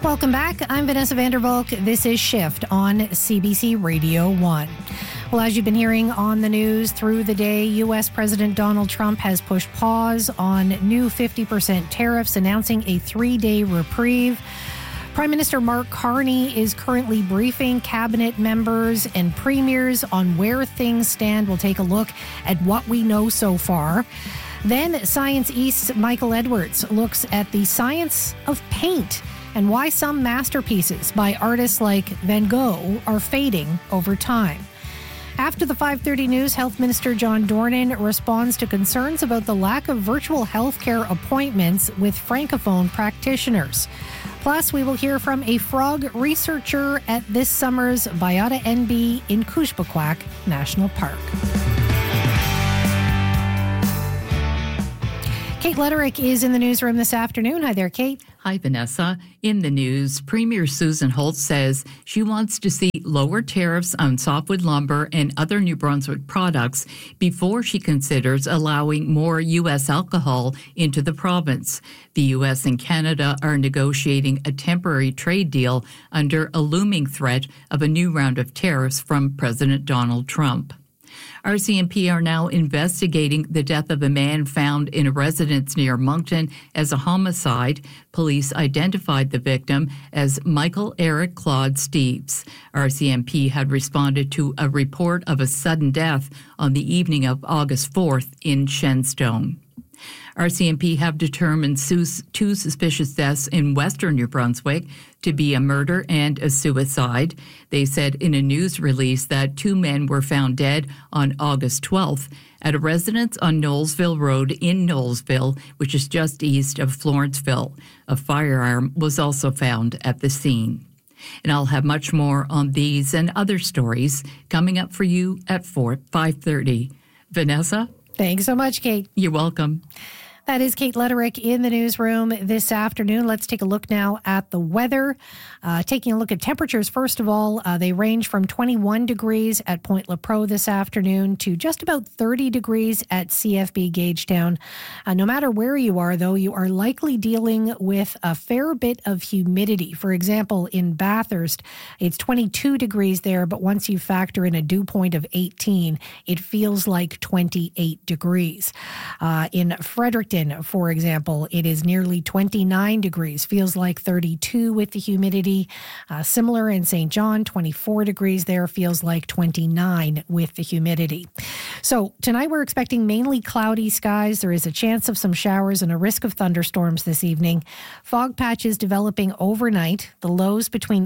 Welcome back. I'm Vanessa Vandervalk. This is Shift on CBC Radio 1. Well, as you've been hearing on the news through the day, U.S. President Donald Trump has pushed pause on new 50% tariffs, announcing a 3-day reprieve. Prime Minister Mark Carney is currently briefing cabinet members and premiers on where things stand. We'll take a look at what we know so far. Then Science East's Michael Edwards looks at the science of paint and why some masterpieces by artists like Van Gogh are fading over time. After the 5:30 news, Health Minister John Dornan responds to concerns about the lack of virtual healthcare appointments with Francophone practitioners. Plus, we will hear from a frog researcher at this summer's Biota NB in Kujbaquak National Park. Kate Lederich is in the newsroom this afternoon. Hi there, Kate. Hi, Vanessa. In the news, Premier Susan Holt says she wants to see lower tariffs on softwood lumber and other New Brunswick products before she considers allowing more U.S. alcohol into the province. The U.S. and Canada are negotiating a temporary trade deal under a looming threat of a new round of tariffs from President Donald Trump. RCMP are now investigating the death of a man found in a residence near Moncton as a homicide. Police identified the victim as Michael Eric Claude Steeves. RCMP had responded to a report of a sudden death on the evening of August 4th in Shenstone. RCMP have determined two suspicious deaths in western New Brunswick to be a murder and a suicide. They said in a news release that 2 men were found dead on August 12th at a residence on Knowlesville Road in Knowlesville, which is just east of Florenceville. A firearm was also found at the scene. And I'll have much more on these and other stories coming up for you at 5:30. Vanessa? Thanks so much, Kate. You're welcome. That is Kate Lederich in the newsroom this afternoon. Let's take a look now at the weather. Taking a look at temperatures, first of all, they range from 21 degrees at Point Lepreau this afternoon to just about 30 degrees at CFB Gagetown. No matter where you are, though, you are likely dealing with a fair bit of humidity. For example, in Bathurst, it's 22 degrees there, but once you factor in a dew point of 18, it feels like 28 degrees. In Fredericton, for example, it is nearly 29 degrees, feels like 32 with the humidity. Similar in St. John, 24 degrees there, feels like 29 with the humidity. So tonight we're expecting mainly cloudy skies. There is a chance of some showers and a risk of thunderstorms this evening. Fog patches developing overnight, the lows between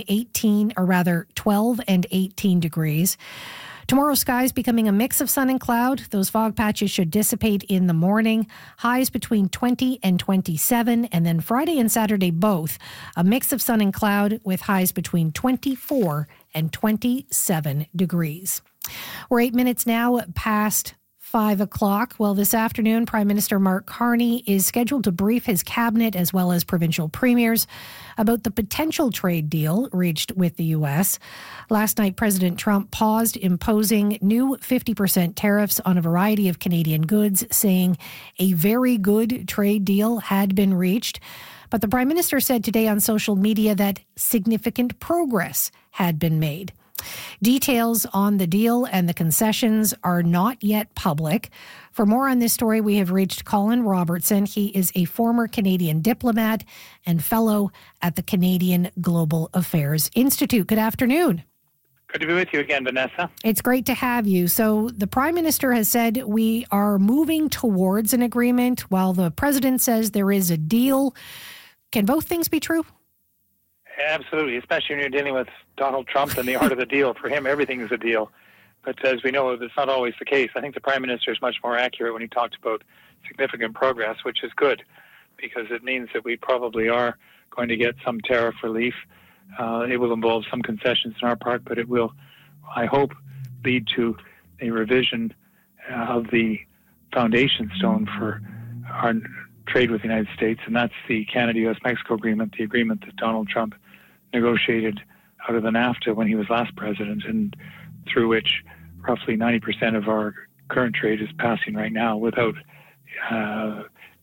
12 and 18 degrees. Tomorrow, skies becoming a mix of sun and cloud. Those fog patches should dissipate in the morning. Highs between 20 and 27. And then Friday and Saturday, both a mix of sun and cloud with highs between 24 and 27 degrees. We're 8 minutes now past 5 o'clock. Well, this afternoon, Prime Minister Mark Carney is scheduled to brief his cabinet as well as provincial premiers about the potential trade deal reached with the U.S. Last night, President Trump paused imposing new 50% tariffs on a variety of Canadian goods, saying a very good trade deal had been reached. But the Prime Minister said today on social media that significant progress had been made. Details on the deal and the concessions are not yet public. For more on this story, we have reached Colin Robertson. He is a former Canadian diplomat and fellow at the Canadian Global Affairs Institute. Good afternoon. Good to be with you again, Vanessa. It's great to have you. So the Prime Minister has said we are moving towards an agreement while the President says there is a deal. Can both things be true? Absolutely, especially when you're dealing with Donald Trump and the art of the deal. For him, everything is a deal. But as we know, that's not always the case. I think the Prime Minister is much more accurate when he talked about significant progress, which is good, because it means that we probably are going to get some tariff relief. It will involve some concessions on our part, but it will, I hope, lead to a revision of the foundation stone for our trade with the United States, and that's the Canada-U.S.-Mexico agreement, the agreement that Donald Trump negotiated out of the NAFTA when he was last president, and through which roughly 90% of our current trade is passing right now without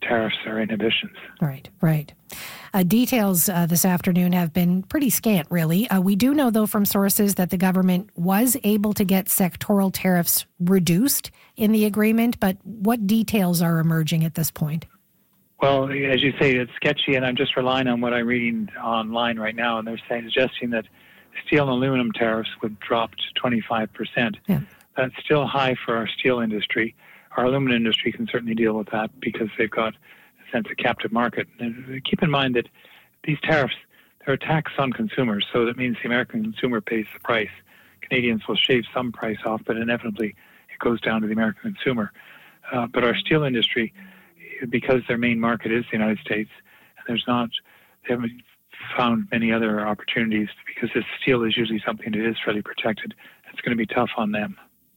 tariffs or inhibitions. Right. Details this afternoon have been pretty scant, really. We do know, though, from sources that the government was able to get sectoral tariffs reduced in the agreement, but what details are emerging at this point? Well, as you say, it's sketchy, and I'm just relying on what I'm reading online right now, and they're suggesting that steel and aluminum tariffs would drop to 25%. Yeah. That's still high for our steel industry. Our aluminum industry can certainly deal with that because they've got a sense of captive market. And keep in mind that these tariffs, they're a tax on consumers, so that means the American consumer pays the price. Canadians will shave some price off, but inevitably it goes down to the American consumer. But our steel industry, because their main market is the United States, and they haven't found many other opportunities because this steel is usually something that is fairly protected. It's going to be tough on them.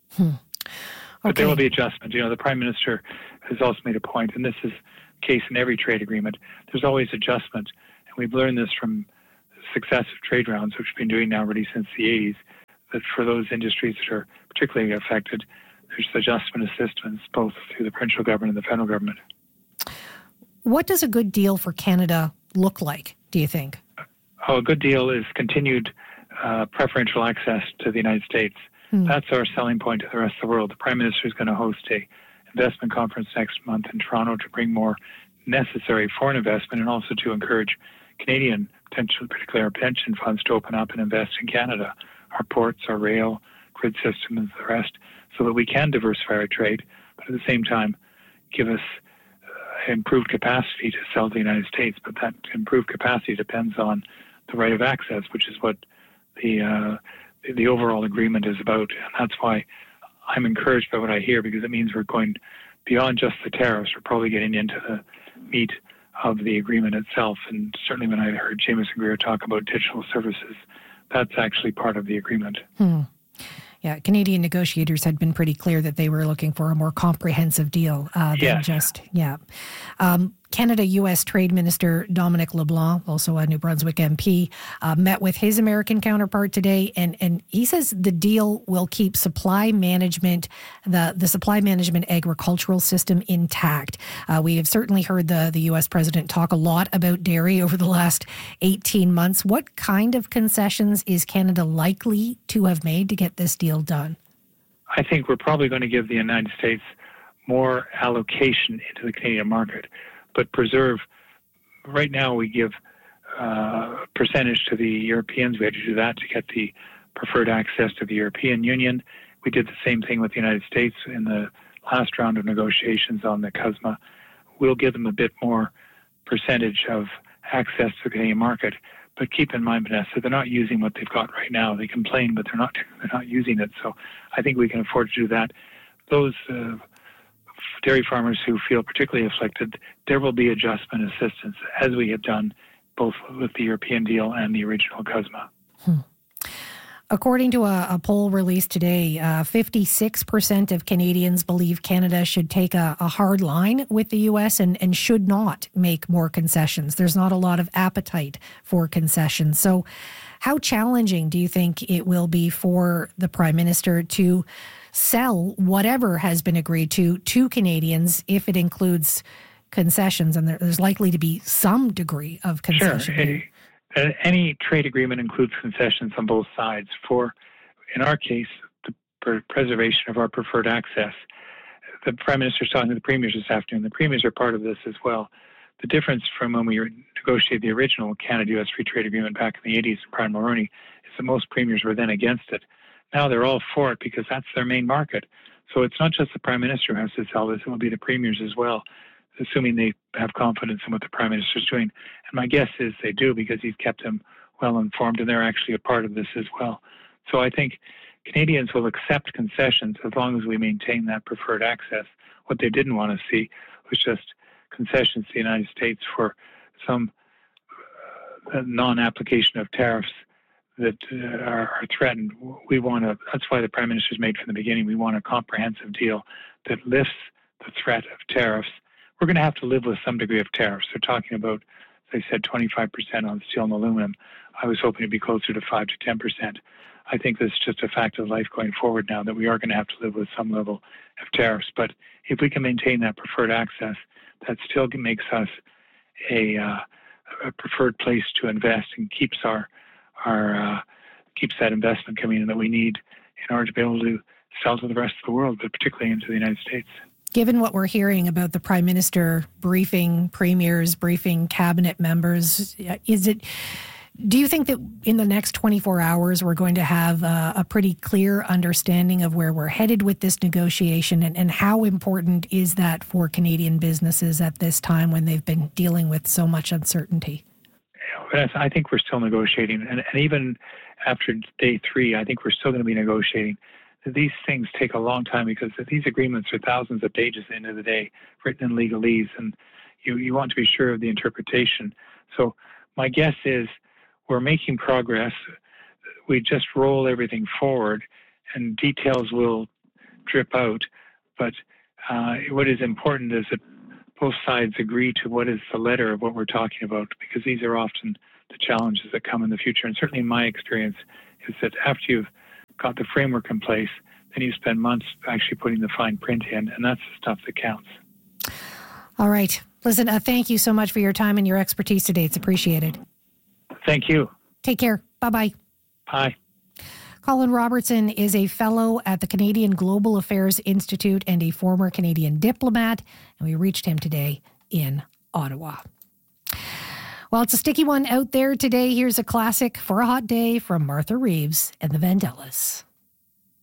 But there will be adjustment. The Prime Minister has also made a point, and this is the case in every trade agreement. There's always adjustment, and we've learned this from successive trade rounds, which we've been doing now really since the 80s, that for those industries that are particularly affected, there's adjustment assistance both through the provincial government and the federal government. What does a good deal for Canada look like, do you think? A good deal is continued preferential access to the United States. That's our selling point to the rest of the world. The Prime Minister is going to host an investment conference next month in Toronto to bring more necessary foreign investment and also to encourage Canadian, particularly our pension funds, to open up and invest in Canada, our ports, our rail, grid system, and the rest, so that we can diversify our trade, but at the same time give us improved capacity to sell to the United States. But that improved capacity depends on the right of access, which is what the overall agreement is about. And that's why I'm encouraged by what I hear, because it means we're going beyond just the tariffs. We're probably getting into the meat of the agreement itself. And certainly when I heard Jameson Greer talk about digital services, that's actually part of the agreement. Yeah, Canadian negotiators had been pretty clear that they were looking for a more comprehensive deal than just. Canada-U.S. Trade Minister Dominic LeBlanc, also a New Brunswick MP, met with his American counterpart today, and he says the deal will keep supply management, the supply management agricultural system intact. We have certainly heard the U.S. president talk a lot about dairy over the last 18 months. What kind of concessions is Canada likely to have made to get this deal done? I think we're probably going to give the United States more allocation into the Canadian market, but preserve. Right now we give percentage to the Europeans. We had to do that to get the preferred access to the European Union. We did the same thing with the United States in the last round of negotiations on the CUSMA. We'll give them a bit more percentage of access to the Canadian market. But keep in mind, Vanessa, they're not using what they've got right now. They complain, but they're not using it. So I think we can afford to do that. Those dairy farmers who feel particularly afflicted, there will be adjustment assistance, as we have done both with the European deal and the original CUSMA. According to a poll released today, 56% of Canadians believe Canada should take a hard line with the U.S. and should not make more concessions. There's not a lot of appetite for concessions. So how challenging do you think it will be for the Prime Minister to sell whatever has been agreed to Canadians if it includes concessions? And there's likely to be some degree of concession. Sure. Any trade agreement includes concessions on both sides. In our case, the preservation of our preferred access. The Prime Minister's talking to the Premiers this afternoon. The Premiers are part of this as well. The difference from when we negotiated the original Canada-U.S. Free Trade Agreement back in the 80s in Prime Mulroney is that most Premiers were then against it. Now they're all for it because that's their main market. So it's not just the Prime Minister who has to sell this, it will be the Premiers as well, assuming they have confidence in what the Prime Minister is doing. And my guess is they do, because he's kept them well informed, and they're actually a part of this as well. So I think Canadians will accept concessions as long as we maintain that preferred access. What they didn't want to see was just concessions to the United States for some non-application of tariffs that are threatened. That's why the Prime Minister's made from the beginning, we want a comprehensive deal that lifts the threat of tariffs. We're going to have to live with some degree of tariffs. They're talking about as I said, 25% on steel and aluminum. I was hoping to be closer to 5 to 10%. I think that's just a fact of life going forward now, that we are going to have to live with some level of tariffs. But if we can maintain that preferred access, that still makes us a preferred place to invest and keeps keeps that investment coming in that we need in order to be able to sell to the rest of the world, but particularly into the United States. Given what we're hearing about the Prime Minister briefing premiers, briefing cabinet members, do you think that in the next 24 hours we're going to have a pretty clear understanding of where we're headed with this negotiation, and how important is that for Canadian businesses at this time when they've been dealing with so much uncertainty? I think we're still negotiating, and even after day 3, I think we're still going to be negotiating. These things take a long time because these agreements are thousands of pages at the end of the day, written in legalese, and you want to be sure of the interpretation. So my guess is we're making progress. We just roll everything forward, and details will drip out. But what is important is that both sides agree to what is the letter of what we're talking about, because these are often the challenges that come in the future. And certainly in my experience is that after you've got the framework in place, then you spend months actually putting the fine print in, and that's the stuff that counts. All right. Listen, thank you so much for your time and your expertise today. It's appreciated. Thank you. Take care. Bye-bye. Bye. Colin Robertson is a fellow at the Canadian Global Affairs Institute and a former Canadian diplomat, and we reached him today in Ottawa. Well, it's a sticky one out there today. Here's a classic for a hot day from Martha Reeves and the Vandellas.